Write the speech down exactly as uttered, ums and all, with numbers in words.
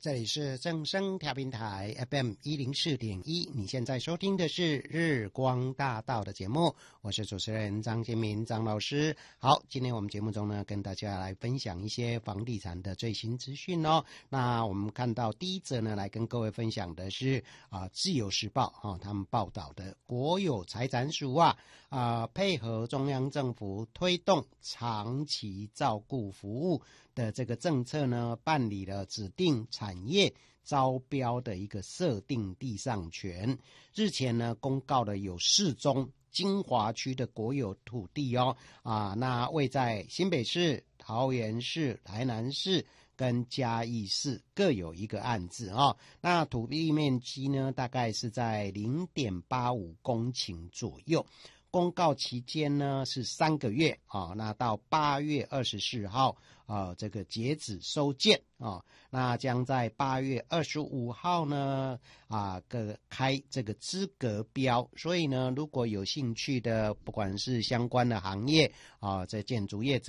这里是正声调频台 F M 一零四点一，你现在收听的是日光大道的节目，我是主持人张建民张老师。好，今天我们节目中呢，跟大家来分享一些房地产的最新资讯哦。那我们看到第一则呢，来跟各位分享的是啊，呃《自由时报》啊、哦，他们报道的国有财产署啊啊、呃，配合中央政府推动长期照顾服务的这个政策呢，办理了指定产业招标的一个设定地上权。日前呢，公告了有四宗精华区的国有土地哦，啊，那位在新北市、桃园市、台南市跟嘉义市各有一个案子哦。那土地面积呢，大概是在 零点八五公顷左右。公告期间呢是三个月啊，那到八月二十四号啊，这个截止收件啊，那将在八月二十五号呢啊个开这个资格标，所以呢，如果有兴趣的，不管是相关的行业啊，在建筑业者。